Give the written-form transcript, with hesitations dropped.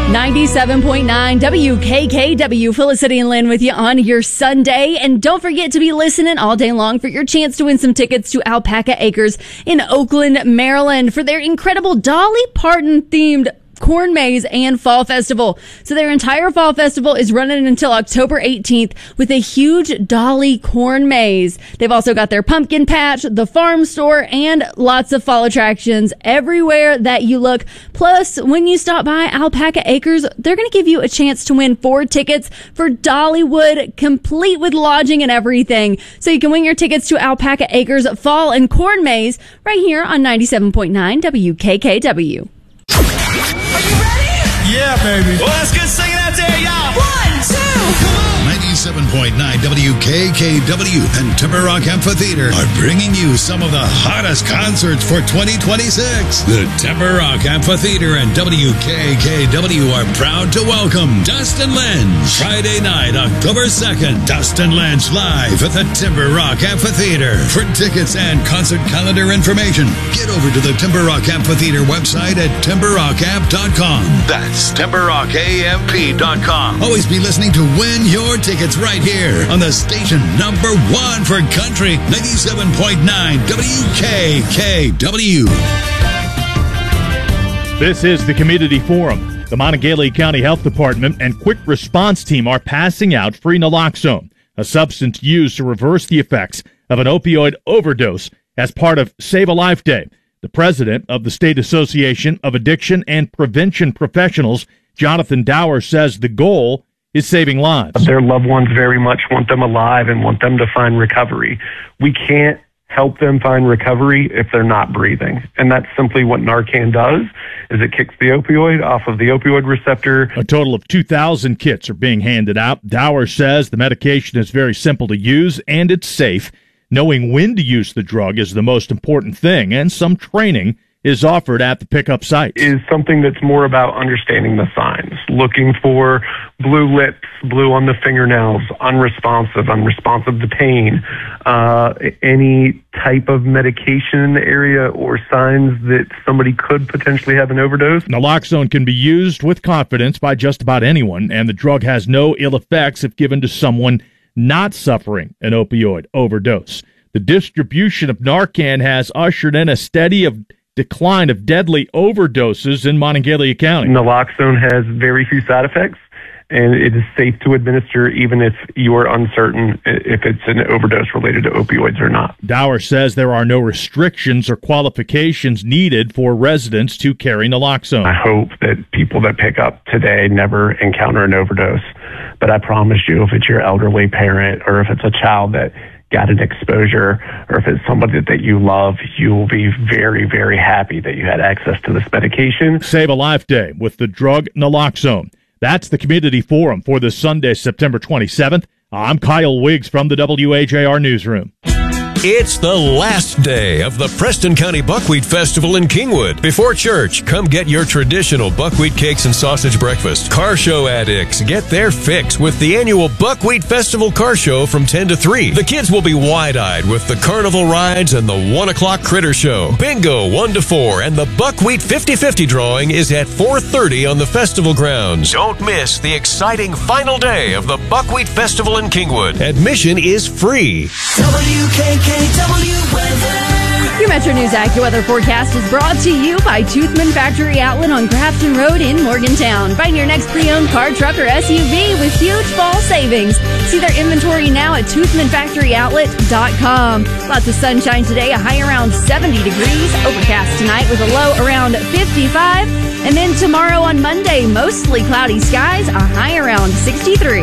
97.9 WKKW, Felicity and Lynn with you on your Sunday. And don't forget to be listening all day long for your chance to win some tickets to Alpaca Acres in Oakland, Maryland for their incredible Dolly Parton themed Corn Maze and Fall Festival. So their entire Fall Festival is running until October 18th with a huge Dolly Corn Maze. They've also got their pumpkin patch, the farm store, and lots of fall attractions everywhere that you look. Plus, when you stop by Alpaca Acres, they're going to give you a chance to win 4 tickets for Dollywood, complete with lodging and everything. So you can win your tickets to Alpaca Acres Fall and Corn Maze right here on 97.9 WKKW. Are you ready? Yeah, baby. Well, let's get singing out there, y'all. 1, 2, come on. 97.9 WKKW and Timber Rock Amphitheater are bringing you some of the hottest concerts for 2026. The Timber Rock Amphitheater and WKKW are proud to welcome Dustin Lynch. Friday night, October 2nd, Dustin Lynch live at the Timber Rock Amphitheater. For tickets and concert calendar information, get over to the Timber Rock Amphitheater website at timberrockamp.com. That's timberrockamp.com. Always be listening to win your tickets right here on the station number 1 for country, 97.9 WKKW. This is the Community Forum. The Monongalia County Health Department and Quick Response Team are passing out free naloxone, a substance used to reverse the effects of an opioid overdose as part of Save a Life Day. The president of the State Association of Addiction and Prevention Professionals, Jonathan Dower, says the goal is saving lives. Their loved ones very much want them alive and want them to find recovery. We can't help them find recovery if they're not breathing. And that's simply what Narcan does, is it kicks the opioid off of the opioid receptor. A total of 2,000 kits are being handed out. Dower says the medication is very simple to use and it's safe. Knowing when to use the drug is the most important thing, and some training is offered at the pickup site. Is something that's more about understanding the signs, looking for blue lips, blue on the fingernails, unresponsive to pain, any type of medication in the area or signs that somebody could potentially have an overdose. Naloxone can be used with confidence by just about anyone, and the drug has no ill effects if given to someone not suffering an opioid overdose. The distribution of Narcan has ushered in a steady decline of deadly overdoses in Monongalia County. Naloxone has very few side effects, and it is safe to administer even if you are uncertain if it's an overdose related to opioids or not. Dower says there are no restrictions or qualifications needed for residents to carry naloxone. I hope that people that pick up today never encounter an overdose, but I promise you, if it's your elderly parent or if it's a child that got an exposure, or if it's somebody that you love, you will be very, very happy that you had access to this medication. Save a Life Day with the drug naloxone. That's the Community Forum for this Sunday, September 27th. I'm Kyle Wiggs from the WAJR Newsroom. It's the last day of the Preston County Buckwheat Festival in Kingwood. Before church, come get your traditional buckwheat cakes and sausage breakfast. Car show addicts get their fix with the annual Buckwheat Festival Car Show from 10 to 3. The kids will be wide-eyed with the carnival rides and the 1 o'clock critter show. Bingo 1 to 4 and the Buckwheat 50-50 drawing is at 4:30 on the festival grounds. Don't miss the exciting final day of the Buckwheat Festival in Kingwood. Admission is free. WKKW weather. Your Metro News AccuWeather forecast is brought to you by Toothman Factory Outlet on Grafton Road in Morgantown. Find your next pre-owned car, truck, or SUV with huge fall savings. See their inventory now at toothmanfactoryoutlet.com. Lots of sunshine today, a high around 70 degrees. Overcast tonight with a low around 55. And then tomorrow on Monday, mostly cloudy skies, a high around 63.